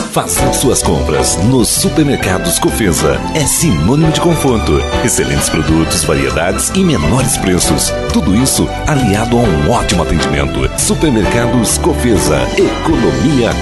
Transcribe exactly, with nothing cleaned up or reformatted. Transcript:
Fazer suas compras nos supermercados Cofesa é sinônimo de conforto, excelentes produtos, variedades e menores preços. Tudo isso aliado a um ótimo atendimento. Supermercados Cofesa, economia